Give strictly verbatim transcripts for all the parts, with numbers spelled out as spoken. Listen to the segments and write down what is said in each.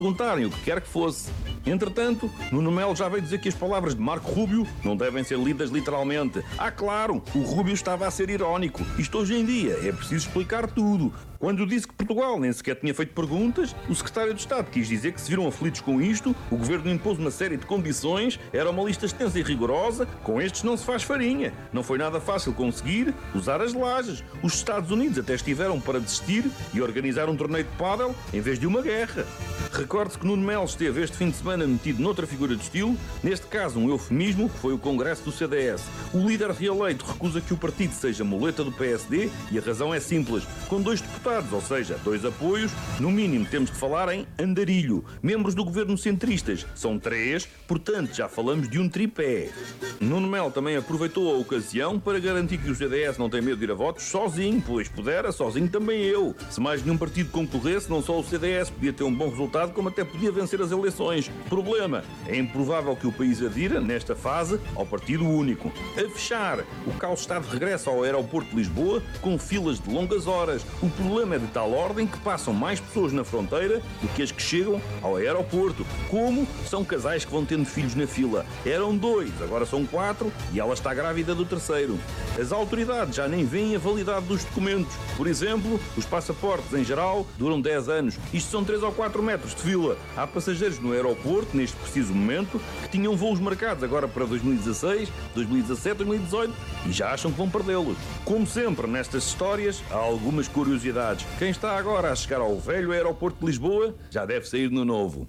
perguntarem o que quer que fosse. Entretanto, Nuno Melo já veio dizer que as palavras de Marco Rubio não devem ser lidas literalmente. Ah, claro, o Rubio estava a ser irónico. Isto hoje em dia é preciso explicar tudo. Quando disse que Portugal nem sequer tinha feito perguntas, o secretário de Estado quis dizer que se viram aflitos com isto, o governo impôs uma série de condições, era uma lista extensa e rigorosa, com estes não se faz farinha. Não foi nada fácil conseguir usar as lajes. Os Estados Unidos até estiveram para desistir e organizar um torneio de pádel em vez de uma guerra. Recorde-se que Nuno Melo esteve este fim de semana metido noutra figura de estilo, neste caso um eufemismo, que foi o Congresso do C D S. O líder reeleito recusa que o partido seja muleta do P S D e a razão é simples. Com dois deputados, ou seja, dois apoios, no mínimo temos de falar em andarilho. Membros do governo centristas são três, portanto já falamos de um tripé. Nuno Melo também aproveitou a ocasião para garantir que o C D S não tem medo de ir a votos sozinho, pois pudera, sozinho também eu. Se mais nenhum partido concorresse, não só o C D S podia ter um bom resultado, como até podia vencer as eleições. Problema, é improvável que o país adira, nesta fase, ao partido único. A fechar, o caos está de regresso ao aeroporto de Lisboa, com filas de longas horas. O problema é de tal ordem que passam mais pessoas na fronteira do que as que chegam ao aeroporto. Como? São casais que vão tendo filhos na fila. Eram dois, agora são quatro e ela está grávida do terceiro. As autoridades já nem veem a validade dos documentos. Por exemplo, os passaportes em geral duram dez anos. Isto são três ou quatro metros de fila. Há passageiros no aeroporto, neste preciso momento, que tinham voos marcados agora para dois mil e dezasseis, dois mil e dezassete, dois mil e dezoito e já acham que vão perdê-los. Como sempre, nestas histórias, há algumas curiosidades. Quem está agora a chegar ao velho aeroporto de Lisboa já deve sair no novo.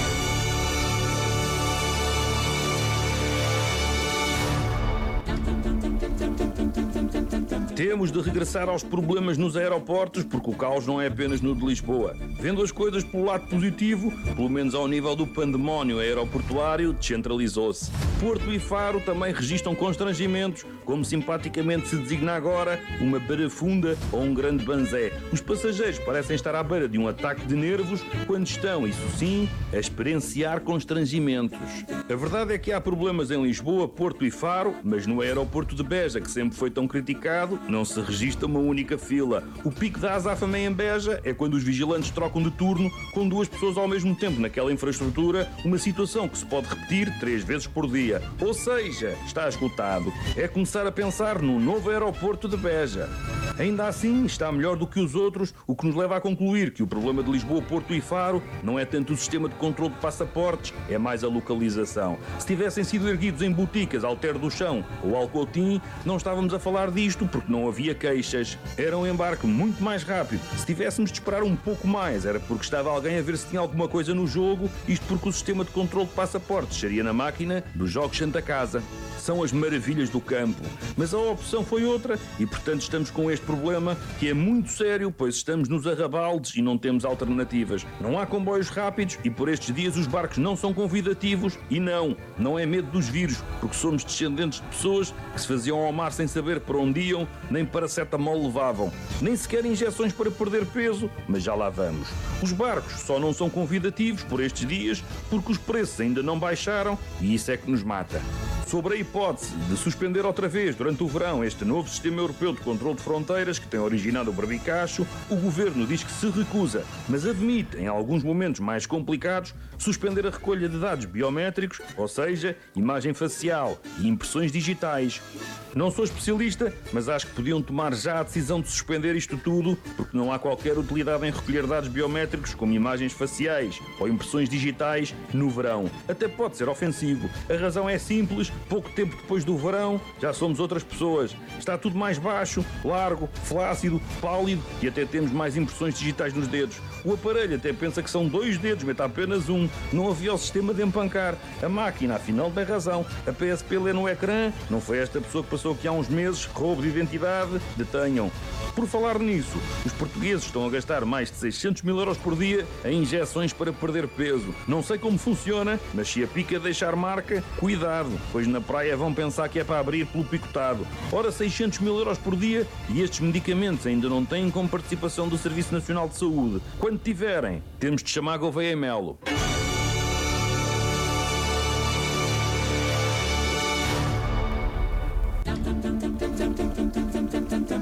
Temos de regressar aos problemas nos aeroportos, porque o caos não é apenas no de Lisboa. Vendo as coisas pelo lado positivo, pelo menos ao nível do pandemónio aeroportuário, descentralizou-se. Porto e Faro também registram constrangimentos, como simpaticamente se designa agora uma barafunda ou um grande banzé. Os passageiros parecem estar à beira de um ataque de nervos quando estão, isso sim, a experienciar constrangimentos. A verdade é que há problemas em Lisboa, Porto e Faro, mas no aeroporto de Beja, que sempre foi tão criticado, não se registra uma única fila. O pico da azáfama em Beja é quando os vigilantes trocam de turno com duas pessoas ao mesmo tempo naquela infraestrutura, uma situação que se pode repetir três vezes por dia. Ou seja, está esgotado. É começar a pensar num novo aeroporto de Beja. Ainda assim, está melhor do que os outros, o que nos leva a concluir que o problema de Lisboa, Porto e Faro não é tanto o sistema de controle de passaportes, é mais a localização. Se tivessem sido erguidos em boticas ao ter do chão ou Alcotim, não estávamos a falar disto porque não havia queixas. Era um embarque muito mais rápido. Se tivéssemos de esperar um pouco mais, era porque estava alguém a ver se tinha alguma coisa no jogo, isto porque o sistema de controle de passaportes estaria na máquina dos Jogos Santa Casa. São as maravilhas do campo. Mas a opção foi outra e, portanto, estamos com este problema que é muito sério, pois estamos nos arrabaldes e não temos alternativas. Não há comboios rápidos e por estes dias os barcos não são convidativos e não, não é medo dos vírus, porque somos descendentes de pessoas que se faziam ao mar sem saber para onde iam, nem paracetamol levavam. Nem sequer injeções para perder peso, mas já lá vamos. Os barcos só não são convidativos por estes dias porque os preços ainda não baixaram e isso é que nos mata. Sobre a hipótese de suspender outra vez durante o verão este novo sistema europeu de controle de fronteiras que tem originado o barbicacho, o governo diz que se recusa, mas admite, em alguns momentos mais complicados, suspender a recolha de dados biométricos, ou seja, imagem facial e impressões digitais. Não sou especialista, mas acho que podiam tomar já a decisão de suspender isto tudo, porque não há qualquer utilidade em recolher dados biométricos como imagens faciais ou impressões digitais no verão. Até pode ser ofensivo. A razão é simples, pouco tempo depois do verão já somos outras pessoas. Está tudo mais baixo, largo, flácido, pálido e até temos mais impressões digitais nos dedos. O aparelho até pensa que são dois dedos, mete apenas um. Não havia o sistema de empancar. A máquina, afinal, tem razão. A P S P lê no ecrã. Não foi esta pessoa que passou aqui há uns meses, roubo de identidade. Detenham. Por falar nisso, os portugueses estão a gastar mais de seiscentos mil euros por dia em injeções para perder peso. Não sei como funciona, mas se a pica deixar marca, cuidado, pois na praia vão pensar que é para abrir pelo picotado. Ora, seiscentos mil euros por dia e estes medicamentos ainda não têm como participação do Serviço Nacional de Saúde. Quando tiverem, temos de chamar Gouveia e Melo. O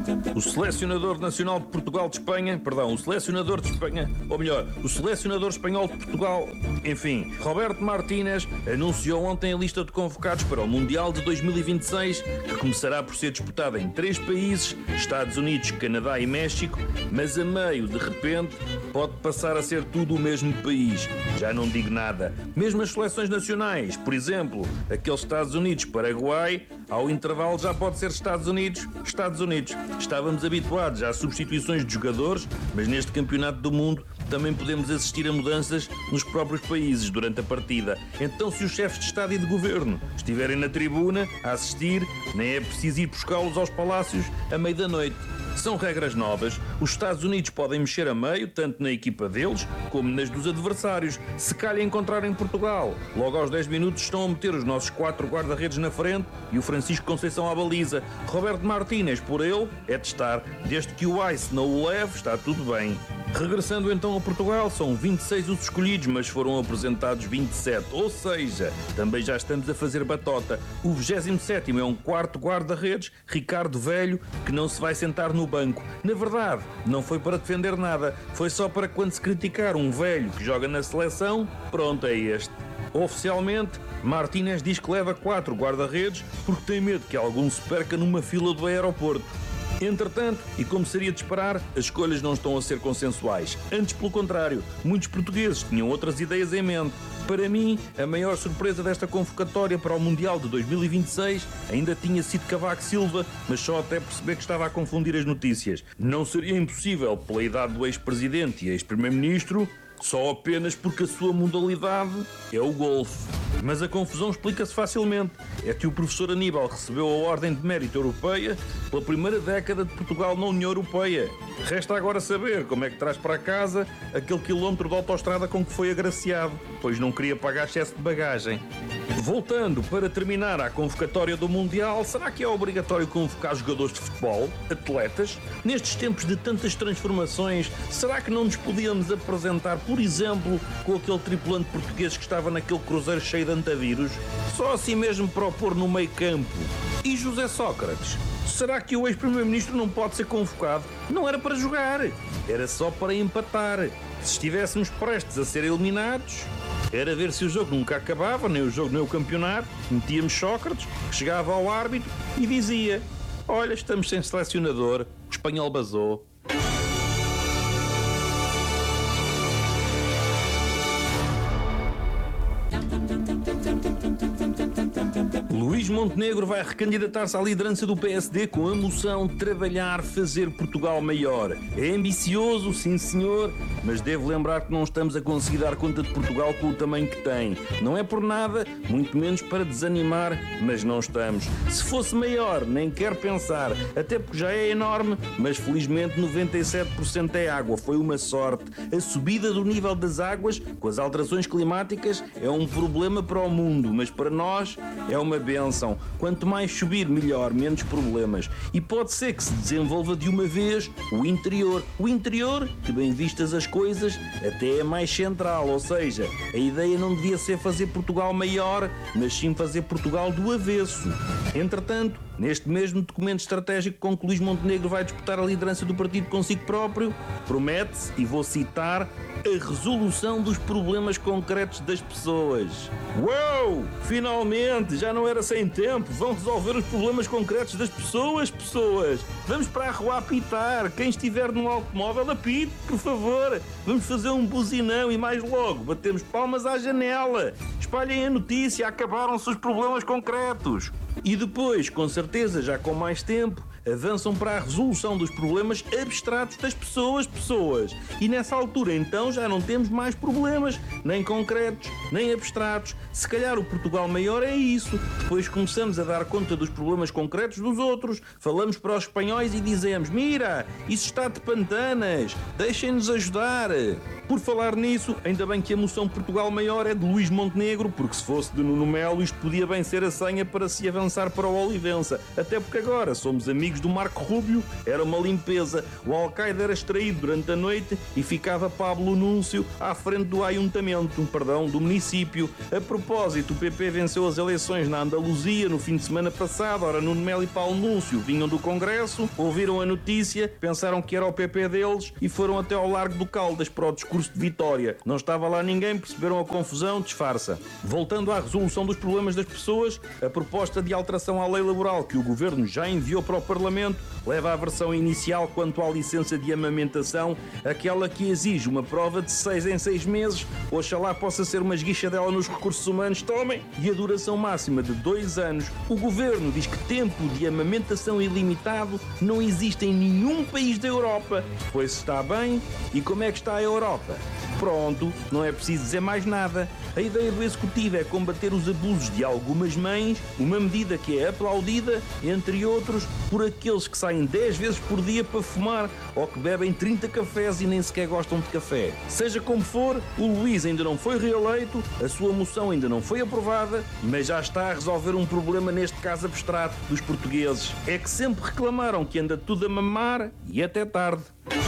selecionador nacional de Portugal de Espanha, perdão, o selecionador de Espanha, ou melhor, o selecionador espanhol de Portugal, enfim, Roberto Martínez, anunciou ontem a lista de convocados para o Mundial de dois mil e vinte e seis, que começará por ser disputada em três países, Estados Unidos, Canadá e México, mas a meio, de repente, pode passar a ser tudo o mesmo país. Já não digo nada. Mesmo as seleções nacionais, por exemplo, aqueles Estados Unidos-Paraguai, ao intervalo já pode ser Estados Unidos, Estados Unidos. Estávamos habituados às substituições de jogadores, mas neste campeonato do mundo também podemos assistir a mudanças nos próprios países durante a partida. Então, se os chefes de Estado e de Governo estiverem na tribuna a assistir, nem é preciso ir buscá-los aos palácios à meia da noite. São regras novas. Os Estados Unidos podem mexer a meio, tanto na equipa deles como nas dos adversários. Se calhar encontrarem Portugal, logo aos dez minutos estão a meter os nossos quatro guarda-redes na frente e o Francisco Conceição à baliza. Roberto Martínez, por ele, é testar. Desde que o Ice não o leve, está tudo bem. Regressando então a Portugal, são vinte e seis os escolhidos, mas foram apresentados vinte e sete, ou seja, também já estamos a fazer batota. O vigésimo sétimo é um quarto guarda-redes, Ricardo Velho, que não se vai sentar no banco. Na verdade, não foi para defender nada, foi só para quando se criticar um velho que joga na seleção, pronto, é este. Oficialmente, Martínez diz que leva quatro guarda-redes porque tem medo que algum se perca numa fila do aeroporto. Entretanto, e como seria de esperar, as escolhas não estão a ser consensuais. Antes, pelo contrário, muitos portugueses tinham outras ideias em mente. Para mim, a maior surpresa desta convocatória para o Mundial de dois mil e vinte e seis ainda tinha sido Cavaco Silva, mas só até perceber que estava a confundir as notícias. Não seria impossível, pela idade do ex-presidente e ex-primeiro-ministro, só apenas porque a sua modalidade é o golfe. Mas a confusão explica-se facilmente. É que o professor Aníbal recebeu a Ordem de Mérito Europeia pela primeira década de Portugal na União Europeia. Resta agora saber como é que traz para casa aquele quilómetro de autoestrada com que foi agraciado, pois não queria pagar excesso de bagagem. Voltando para terminar à convocatória do Mundial, será que é obrigatório convocar jogadores de futebol, atletas? Nestes tempos de tantas transformações, será que não nos podíamos apresentar, por exemplo, com aquele tripulante português que estava naquele cruzeiro cheio de antavírus? Só assim mesmo para o pôr no meio campo. E José Sócrates? Será que o ex-primeiro-ministro não pode ser convocado? Não era para jogar, era só para empatar. Se estivéssemos prestes a ser eliminados, era ver se o jogo nunca acabava, nem o jogo nem o campeonato. Metíamos Sócrates, que chegava ao árbitro e dizia: olha, estamos sem selecionador, o espanhol basou. Luís Montenegro vai recandidatar-se à liderança do P S D com a moção Trabalhar, Fazer Portugal Maior. É ambicioso, sim senhor, mas devo lembrar que não estamos a conseguir dar conta de Portugal com o tamanho que tem. Não é por nada, muito menos para desanimar, mas não estamos. Se fosse maior, nem quero pensar, até porque já é enorme, mas felizmente noventa e sete por cento é água, foi uma sorte. A subida do nível das águas, com as alterações climáticas, é um problema para o mundo, mas para nós é uma benção. Quanto mais subir, melhor, menos problemas. E pode ser que se desenvolva de uma vez o interior. O interior, que bem vistas as coisas, até é mais central, ou seja, a ideia não devia ser fazer Portugal maior, mas sim fazer Portugal do avesso. Entretanto, neste mesmo documento estratégico com que Luís Montenegro vai disputar a liderança do partido consigo próprio, promete-se, e vou citar, a resolução dos problemas concretos das pessoas. Uou! Finalmente! Já não era sem tempo! Vão resolver os problemas concretos das pessoas, pessoas! Vamos para a rua apitar! Quem estiver num automóvel, apite, por favor! Vamos fazer um buzinão e mais logo batemos palmas à janela! Espalhem a notícia! Acabaram-se os problemas concretos! E depois, com certeza, já com mais tempo, avançam para a resolução dos problemas abstratos das pessoas, pessoas. E nessa altura, então, já não temos mais problemas, nem concretos, nem abstratos. Se calhar o Portugal maior é isso. Depois começamos a dar conta dos problemas concretos dos outros. Falamos para os espanhóis e dizemos: mira, isso está de pantanas, deixem-nos ajudar. Por falar nisso, ainda bem que a moção Portugal Maior é de Luís Montenegro, porque se fosse de Nuno Melo isto podia bem ser a senha para se avançar para o Olivença. Até porque agora somos amigos do Marco Rubio, era uma limpeza. O Al-Qaeda era extraído durante a noite e ficava Pablo Núncio à frente do ayuntamento, perdão, do município. A propósito, o P P venceu as eleições na Andaluzia no fim de semana passado. Ora, Nuno Melo e Paulo Núncio vinham do Congresso, ouviram a notícia, pensaram que era o P P deles e foram até ao Largo do Caldas para o discurso de vitória. Não estava lá ninguém, perceberam a confusão, disfarça. Voltando à resolução dos problemas das pessoas, a proposta de alteração à lei laboral que o Governo já enviou para o Parlamento leva à versão inicial quanto à licença de amamentação, aquela que exige uma prova de seis em seis meses, oxalá possa ser uma esguichadela nos recursos humanos, tomem, e a duração máxima de dois anos. O Governo diz que tempo de amamentação ilimitado não existe em nenhum país da Europa. Pois está bem, e como é que está a Europa? Pronto, não é preciso dizer mais nada. A ideia do Executivo é combater os abusos de algumas mães, uma medida que é aplaudida, entre outros, por aqueles que saem dez vezes por dia para fumar ou que bebem trinta cafés e nem sequer gostam de café. Seja como for, o Luís ainda não foi reeleito, a sua moção ainda não foi aprovada, mas já está a resolver um problema neste caso abstrato dos portugueses. É que sempre reclamaram que anda tudo a mamar e até tarde.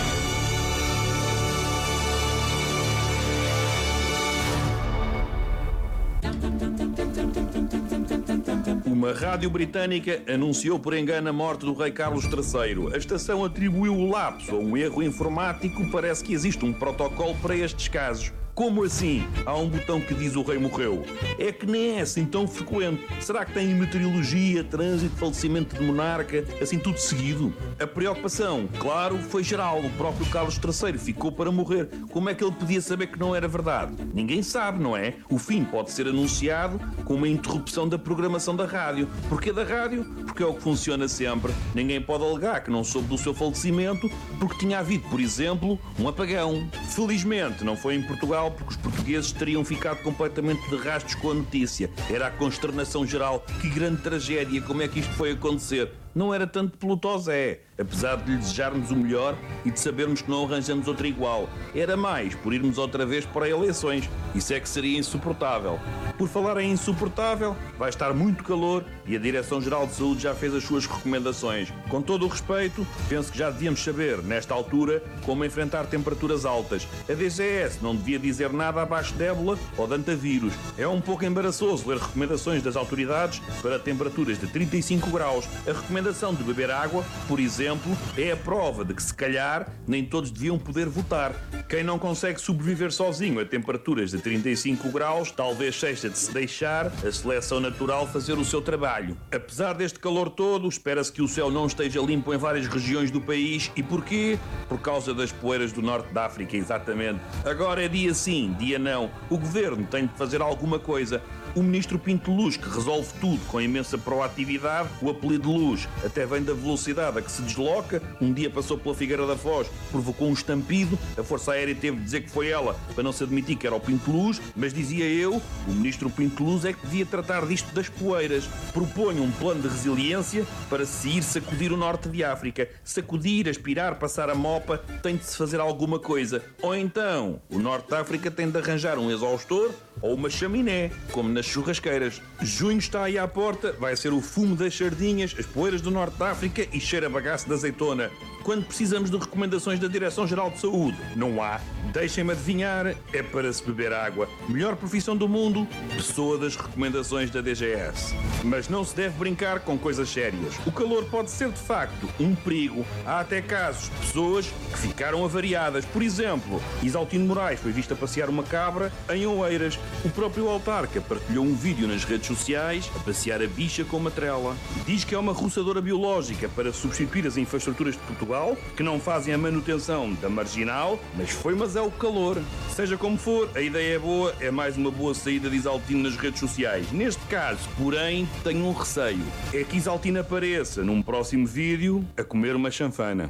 Uma rádio britânica anunciou por engano a morte do rei Carlos terceiro. A estação atribuiu o lapso a um erro informático. Parece que existe um protocolo para estes casos. Como assim? Há um botão que diz o rei morreu. É que nem é assim tão frequente. Será que tem meteorologia, trânsito, falecimento de monarca, assim tudo seguido? A preocupação, claro, foi geral. O próprio Carlos terceiro ficou para morrer. Como é que ele podia saber que não era verdade? Ninguém sabe, não é? O fim pode ser anunciado com uma interrupção da programação da rádio. Porquê da rádio? Porque é o que funciona sempre. Ninguém pode alegar que não soube do seu falecimento porque tinha havido, por exemplo, um apagão. Felizmente não foi em Portugal, porque os portugueses teriam ficado completamente de rastros com a notícia. Era a consternação geral. Que grande tragédia, como é que isto foi acontecer? Não era tanto pelo Tosé, apesar de lhe desejarmos o melhor e de sabermos que não arranjamos outra igual. Era mais por irmos outra vez para eleições. Isso é que seria insuportável. Por falar em insuportável, vai estar muito calor e a Direção-Geral de Saúde já fez as suas recomendações. Com todo o respeito, penso que já devíamos saber, nesta altura, como enfrentar temperaturas altas. A D G S não devia dizer nada abaixo de ébola ou de antavírus. É um pouco embaraçoso ler recomendações das autoridades para temperaturas de trinta e cinco graus. A recomendação de beber água, por exemplo, é a prova de que, se calhar, nem todos deviam poder votar. Quem não consegue sobreviver sozinho a temperaturas de trinta e cinco graus, talvez seja de se deixar a seleção natural fazer o seu trabalho. Apesar deste calor todo, espera-se que o céu não esteja limpo em várias regiões do país. E porquê? Por causa das poeiras do norte da África, exatamente. Agora é dia sim, dia não. O governo tem de fazer alguma coisa. O ministro Pinto Luz, que resolve tudo com imensa proatividade, o apelido Luz até vem da velocidade a que se desloca. Um dia passou pela Figueira da Foz, provocou um estampido, a Força Aérea teve de dizer que foi ela, para não se admitir que era o Pinto Luz, mas dizia eu, o ministro Pinto Luz é que devia tratar disto das poeiras. Proponho um plano de resiliência para se ir sacudir o norte de África. Sacudir, aspirar, passar a mopa, tem de se fazer alguma coisa. Ou então, o norte de África tem de arranjar um exaustor ou uma chaminé, como nas churrasqueiras. Junho está aí à porta, vai ser o fumo das sardinhas, as poeiras do norte da África e cheira a bagaço de azeitona. Quando precisamos de recomendações da Direção-Geral de Saúde, não há. Deixem-me adivinhar, é para se beber água. Melhor profissão do mundo, pessoa das recomendações da D G S. Mas não se deve brincar com coisas sérias. O calor pode ser, de facto, um perigo. Há até casos de pessoas que ficaram avariadas. Por exemplo, Isaltino Moraes foi visto a passear uma cabra em Oeiras. O próprio autarca partilhou um vídeo nas redes sociais a passear a bicha com uma trela. Diz que é uma roçadora biológica para substituir as infraestruturas de Portugal, que não fazem a manutenção da marginal, mas foi mas é o calor. Seja como for, a ideia é boa, é mais uma boa saída de Isaltino nas redes sociais. Neste caso, porém, tenho um receio. É que Isaltino apareça num próximo vídeo a comer uma chanfana.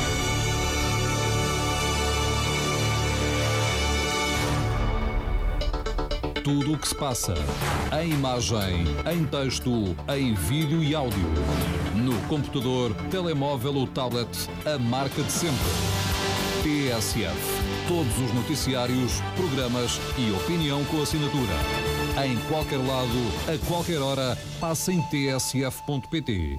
Tudo o que se passa, em imagem, em texto, em vídeo e áudio. No computador, telemóvel ou tablet, a marca de sempre. T S F. Todos os noticiários, programas e opinião com assinatura. Em qualquer lado, a qualquer hora, passa em t s f ponto p t.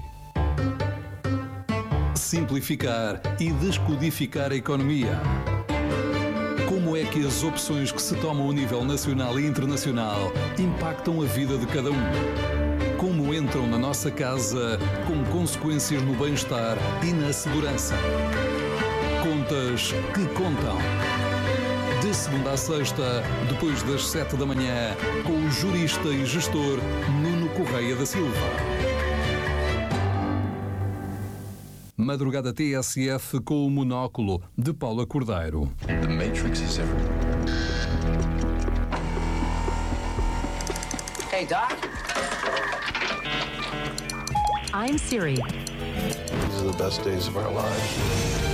Simplificar e descodificar a economia. Como é que as opções que se tomam a nível nacional e internacional impactam a vida de cada um? Como entram na nossa casa com consequências no bem-estar e na segurança? Contas que contam. De segunda a sexta, depois das sete da manhã, com o jurista e gestor Nuno Correia da Silva. Madrugada T S F com o Monóculo, de Paula Cordeiro. The Matrix is everywhere. Hey, Doc. I'm Siri. These are the best days of our lives.